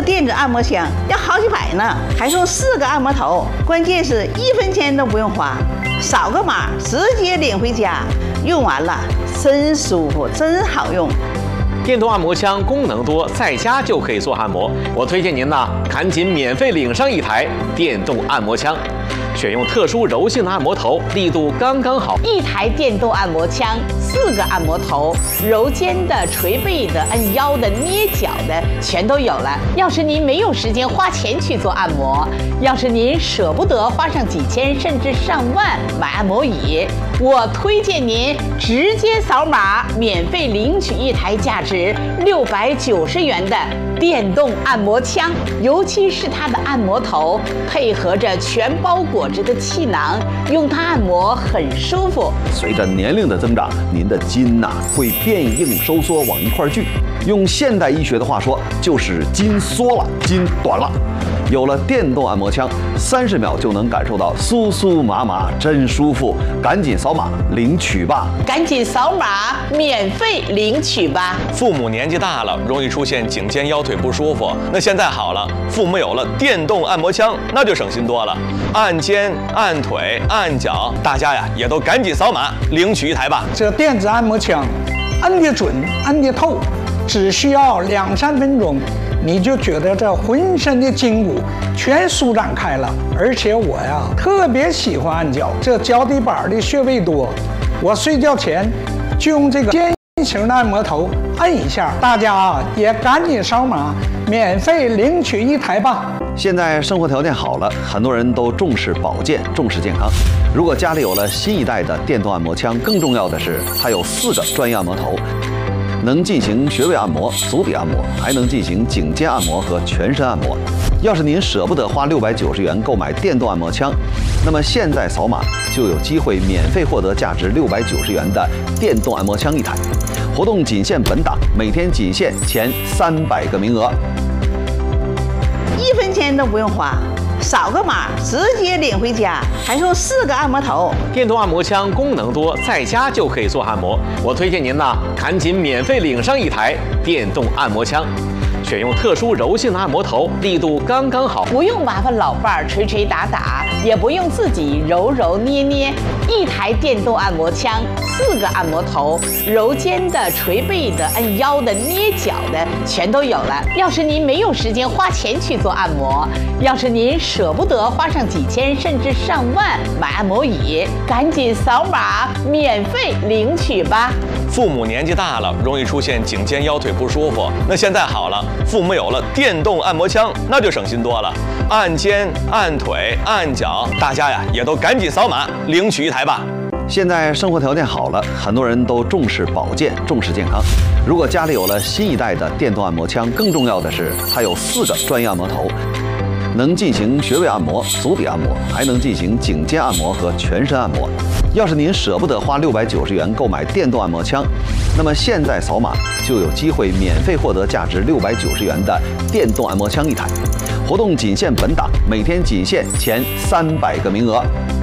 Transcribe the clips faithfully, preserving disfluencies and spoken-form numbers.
电子按摩枪要好几百呢，还送四个按摩头，关键是一分钱都不用花，扫个码直接领回家，用完了真舒服，真好用。 电动按摩枪功能多，在家就可以做按摩。我推荐您呢，赶紧免费领上一台电动按摩枪。选用特殊柔性的按摩头，力度刚刚好。 一台电动按摩枪，四个按摩头，揉肩的、捶背的、按腰的、捏脚的，全都有了。要是您没有时间花钱去做按摩，要是您舍不得花上几千甚至上万买按摩椅，我推荐您直接扫码，免费领取一台价值六百九十元的电动按摩枪，尤其是它的按摩头，配合着全包裹着的气囊，用它按摩很舒服。 随着年龄的增长，您的筋呐、会变硬收缩往一块聚，用现代医学的话说，就是筋缩了，筋短了。有了电动按摩枪，三十秒就能感受到酥酥麻麻，真舒服。赶紧扫码领取吧！ 赶紧扫码，免费领取吧！ 父母年纪大了，容易出现颈肩腰腿不舒服，那现在好了，父母有了电动按摩枪，那就省心多了。按肩、按腿、按脚，大家呀也都赶紧扫码领取一台吧！ 这电子按摩枪，按得准，按得透，只需要两三分钟。你就觉得这浑身的筋骨全舒展开了，而且我呀特别喜欢按脚，这脚底板的穴位多，我睡觉前就用这个尖型的按摩头按一下。大家啊也赶紧扫码，免费领取一台吧。 现在生活条件好了，很多人都重视保健，重视健康。如果家里有了新一代的电动按摩枪，更重要的是它有四个专业按摩头。能进行穴位按摩、足底按摩，还能进行颈肩按摩和全身按摩。要是您舍不得花六百九十元购买电动按摩枪，那么现在扫码就有机会免费获得价值六百九十元的电动按摩枪一台。活动仅限本档，每天仅限前三百个名额， 一分钱都不用花。扫个码直接领回家，还送四个按摩头。 电动按摩枪功能多，在家就可以做按摩。我推荐您呢，赶紧免费领上一台电动按摩枪。选用特殊柔性的按摩头，力度刚刚好， 不用麻烦老伴儿捶捶打打，也不用自己揉揉捏捏。一台电动按摩枪，四个按摩头，揉肩的、捶背的、按腰的、捏脚的，全都有了。要是您没有时间花钱去做按摩，要是您舍不得花上几千甚至上万买按摩椅，赶紧扫码，免费领取吧！ 父母年纪大了，容易出现颈肩腰腿不舒服，那现在好了，父母有了电动按摩枪，那就省心多了。按肩、按腿、按脚，大家呀也都赶紧扫码领取一台吧！ 现在生活条件好了，很多人都重视保健，重视健康。如果家里有了新一代的电动按摩枪，更重要的是它有四个专业按摩头。能进行穴位按摩、足底按摩，还能进行颈肩按摩和全身按摩。要是您舍不得花六百九十元购买电动按摩枪，那么现在扫码就有机会免费获得价值六百九十元的电动按摩枪一台。活动仅限本档，每天仅限前三百个名额。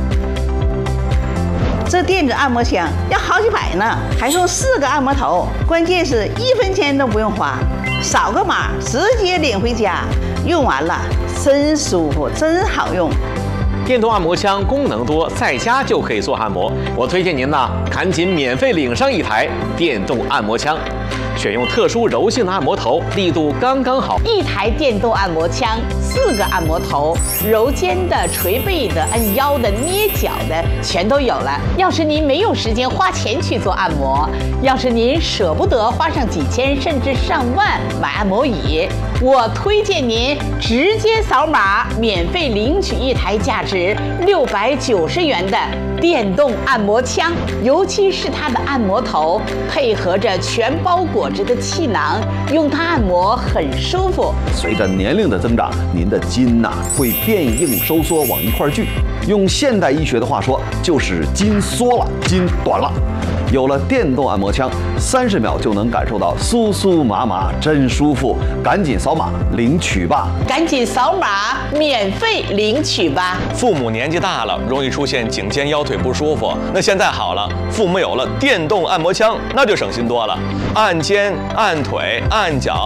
这电子按摩枪要好几百呢，还送四个按摩头，关键是一分钱都不用花，扫个码直接领回家，用完了真舒服，真好用。 电动按摩枪功能多，在家就可以做按摩。我推荐您呢，赶紧免费领上一台电动按摩枪。选用特殊柔性的按摩头，力度刚刚好。 一台电动按摩枪，四个按摩头，揉肩的、捶背的、按腰的、捏脚的，全都有了。要是您没有时间花钱去做按摩，要是您舍不得花上几千甚至上万买按摩椅，我推荐您直接扫码，免费领取一台价值六百九十元的电动按摩枪，尤其是它的按摩头，配合着全包裹着的气囊，用它按摩很舒服。 随着年龄的增长，您的筋呐、会变硬收缩往一块聚，用现代医学的话说，就是筋缩了，筋短了。有了电动按摩枪，三十秒就能感受到酥酥麻麻，真舒服。赶紧扫码领取吧！ 赶紧扫码，免费领取吧！ 父母年纪大了，容易出现颈肩腰腿不舒服，那现在好了，父母有了电动按摩枪，那就省心多了。按肩、按腿、按脚。